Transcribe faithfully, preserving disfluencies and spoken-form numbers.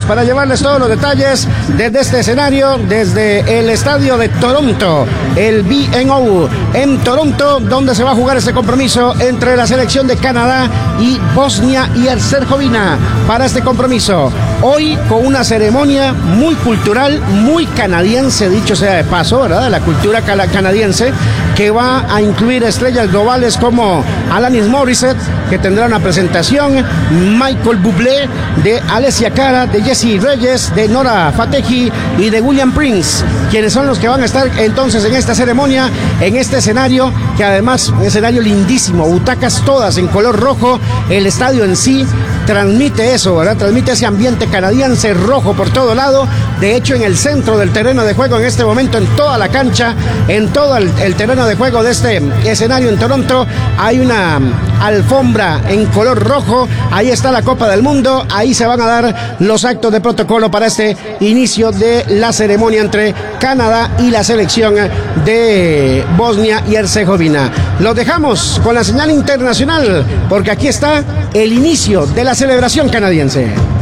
para llevarles todos los detalles desde este escenario, desde el estadio de Toronto, el B and O en Toronto, donde se va a jugar este compromiso entre la selección de Canadá y Bosnia y Herzegovina. Para este compromiso, hoy con una ceremonia muy cultural, muy canadiense, dicho sea de paso, ¿verdad? La cultura canadiense, que va a incluir estrellas globales como Alanis Morissette, que tendrá una presentación, Michael Bublé, de Alessia Cara, de Jessie Reyes, de Nora Fatehi y de William Prince, quienes son los que van a estar entonces en esta ceremonia, en este escenario, que además un escenario lindísimo, butacas todas en color rojo, el estadio en sí transmite eso, ¿verdad? Transmite ese ambiente canadiense rojo por todo lado. De hecho, en el centro del terreno de juego en este momento, en toda la cancha, en todo el, el terreno de juego de este escenario en Toronto, hay una alfombra en color rojo. Ahí está la Copa del Mundo. Ahí se van a dar los actos de protocolo para este inicio de la ceremonia entre Canadá y la selección de Bosnia y Herzegovina. Los dejamos con la señal internacional, porque aquí está el inicio de la celebración canadiense.